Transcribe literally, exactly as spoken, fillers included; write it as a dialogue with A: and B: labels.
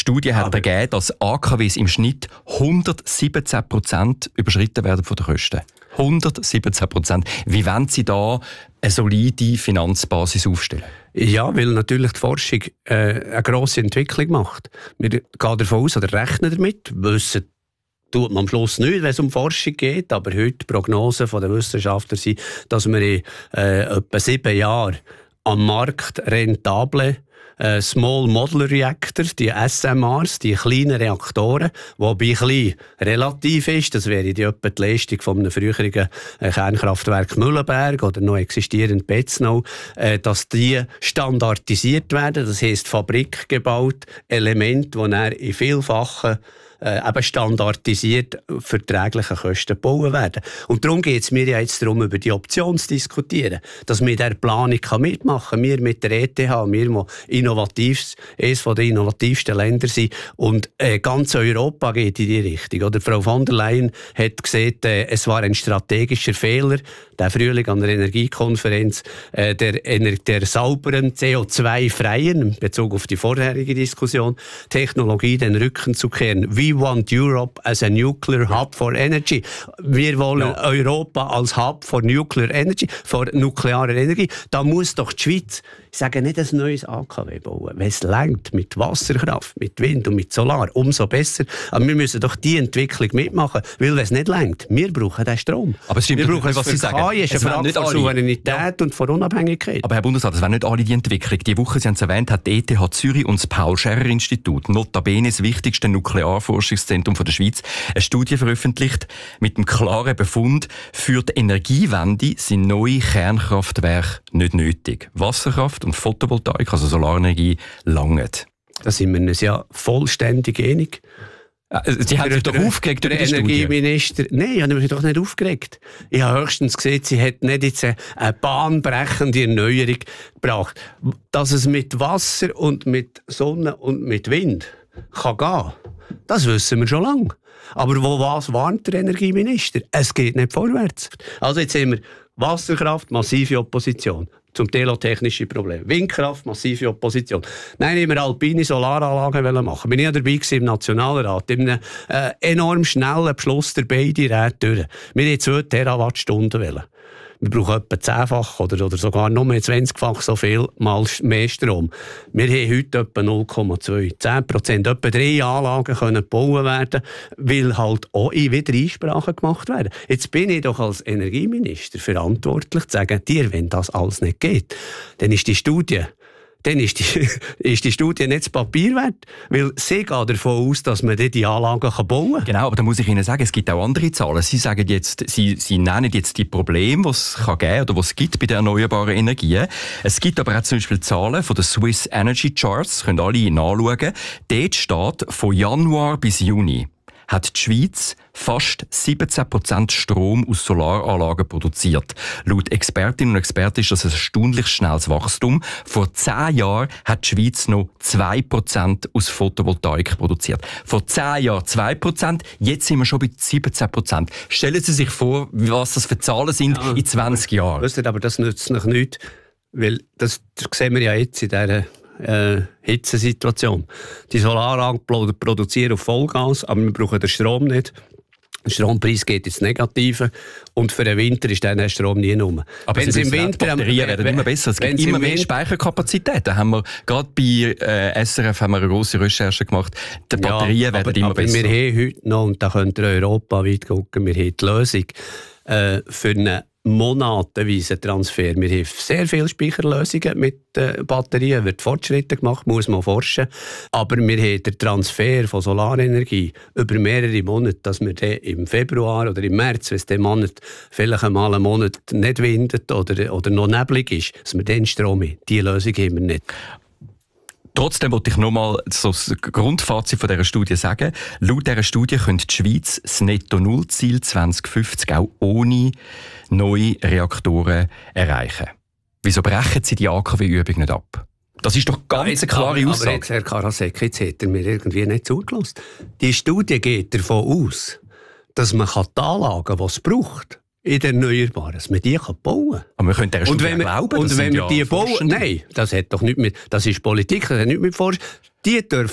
A: Studie hat ergeben, dass A K Ws im Schnitt hundertsiebzehn Prozent überschritten werden von den Kosten. hundertsiebzehn Prozent. Wie wollen Sie da eine solide Finanzbasis aufstellen?
B: Ja, weil natürlich die Forschung äh, eine grosse Entwicklung macht. Wir gehen davon aus oder rechnen damit, wissen tut man am Schluss nicht, wenn es um Forschung geht, aber heute die Prognosen der Wissenschaftler sind, dass wir in äh, etwa sieben Jahren am Markt rentable äh, Small Modular Reactor, die S M Rs, die kleinen Reaktoren, wobei klein relativ ist, das wäre die etwa die Leistung von einem früheren äh, Kernkraftwerk Mühlenberg oder noch existierend Betznau, äh, dass die standardisiert werden, das heisst Fabrik gebaut, Elemente, die dann in vielfachen Äh, eben standardisiert verträgliche Kosten gebaut werden. Und darum geht es mir ja jetzt darum, über die Option zu diskutieren, dass wir in dieser Planung mitmachen können. Wir mit der E T H, wir, die innovativ, eines der innovativsten Länder sind. Und äh, ganz Europa geht in die Richtung. Oder Frau von der Leyen hat gesagt, äh, es war ein strategischer Fehler, der Frühling an der Energiekonferenz, äh, der, der sauberen, C O zwei freien, in Bezug auf die vorherige Diskussion, Technologie den Rücken zu kehren. We want Europe as a nuclear hub for energy. Wir wollen ja. Europa als Hub for nuclear energy, for nukleare Energie. Da muss doch die Schweiz, ich sage nicht ein neues A K W bauen, wenn es reicht mit Wasserkraft, mit Wind und mit Solar, umso besser. Aber wir müssen doch die Entwicklung mitmachen, weil wenn es nicht reicht, wir brauchen den Strom.
A: Aber es stimmt
B: wir brauchen
A: nicht, was Sie sagen.
B: Es ist eine Frage von Souveränität ja. und von Unabhängigkeit.
A: Aber Herr Bundesrat, das wäre nicht alle die Entwicklung. Die Woche, Sie haben es erwähnt, hat die E T H Zürich und das Paul-Scherrer-Institut, notabene das wichtigste Nuklearforschungszentrum der Schweiz, eine Studie veröffentlicht mit dem klaren Befund, für die Energiewende sind neue Kernkraftwerke nicht nötig. Wasserkraft und Photovoltaik, also Solarenergie, langen.
B: Da sind wir uns ja vollständig einig.
A: Sie haben sich doch aufgeregt über die
B: Energieminister. Nein, ich habe mich doch nicht aufgeregt. Ich habe höchstens gesehen, sie hat nicht jetzt eine bahnbrechende Erneuerung gebracht. Dass es mit Wasser und mit Sonne und mit Wind kann gehen, das wissen wir schon lange. Aber wo was warnt der Energieminister? Es geht nicht vorwärts. Also jetzt haben wir Wasserkraft, massive Opposition. Zum Teil auch technische Probleme. Windkraft, massive Opposition. Nein, ich wollte alpine Solaranlagen machen. Bin ich ja dabei gewesen im Nationalrat. In einem äh, enorm schnellen Beschluss der beiden Räte durch. Wir wollten zwei Terawattstunden wollen. Wir brauchen etwa zehnfach oder, oder sogar noch mehr zwanzigfach so viel mal mehr Strom. Wir haben heute etwa null Komma zwei, zehn Prozent. Etwa drei Anlagen können gebaut werden, weil halt auch wieder Einsprachen gemacht werden. Jetzt bin ich doch als Energieminister verantwortlich zu sagen, dir, wenn das alles nicht geht, dann ist die Studie dann ist die, ist die Studie nicht das Papier wert, weil sie geht davon aus, dass man die Anlagen bauen kann.
A: Genau, aber da muss ich Ihnen sagen, es gibt auch andere Zahlen. Sie sagen jetzt, Sie, Sie nennen jetzt die Probleme, die es kann geben oder was es gibt bei den erneuerbaren Energien. Es gibt aber auch zum Beispiel Zahlen von den Swiss Energy Charts, können alle nachschauen. Dort steht, von Januar bis Juni hat die Schweiz fast siebzehn Prozent Strom aus Solaranlagen produziert. Laut Expertinnen und Experten ist das ein erstaunlich schnelles Wachstum. Vor zehn Jahren hat die Schweiz noch zwei Prozent aus Photovoltaik produziert. Vor zehn Jahren zwei Prozent, jetzt sind wir schon bei siebzehn Prozent. Stellen Sie sich vor, was das für Zahlen sind ja, in zwanzig Jahren.
B: Wisst, aber das nützt noch nichts, weil das, das sehen wir ja jetzt in dieser Äh, Hitzesituation. Die Solaranlagen produzieren auf Vollgas, aber wir brauchen den Strom nicht. Der Strompreis geht ins Negative und für den Winter ist dann der Strom nie rum.
A: Aber wenn Sie im Winter, die Batterien werden immer besser. Es gibt immer mehr Speicherkapazität. Da haben wir gerade bei äh, S R F haben wir eine grosse Recherche gemacht. Die Batterien ja, werden
B: aber,
A: immer
B: aber
A: besser.
B: Wir haben heute noch, und da könnt ihr europaweit gucken, wir haben die Lösung äh, für eine monatenweisen Transfer. Wir haben sehr viele Speicherlösungen mit äh, Batterien, wird Fortschritte gemacht, muss man forschen. Aber wir haben den Transfer von Solarenergie über mehrere Monate, dass wir den im Februar oder im März, wenn es den Monat vielleicht einmal einen Monat nicht windet oder, oder noch neblig ist, dass wir den Strom haben. Diese Lösung haben wir nicht.
A: Trotzdem wollte ich noch mal so das Grundfazit von dieser Studie sagen. Laut dieser Studie könnte die Schweiz das Netto-Null-Ziel zwanzig fünfzig auch ohne neue Reaktoren erreichen. Wieso brechen Sie die A K W-Übung nicht ab? Das ist doch ganz eine klare Aussage.
B: Aber jetzt, Herr Karasek, jetzt hat er mir irgendwie nicht zugelassen. Die Studie geht davon aus, dass man die Anlagen, die es braucht, in den Erneuerbaren, dass man die bauen kann.
A: Aber wir können dieser Studie
B: und wenn wir,
A: glauben,
B: und
A: das
B: wenn
A: sind
B: wir
A: ja
B: die bauen, nein, das hat doch nicht mit, das ist Politik, das hat nicht mit Forschung. Die dürfen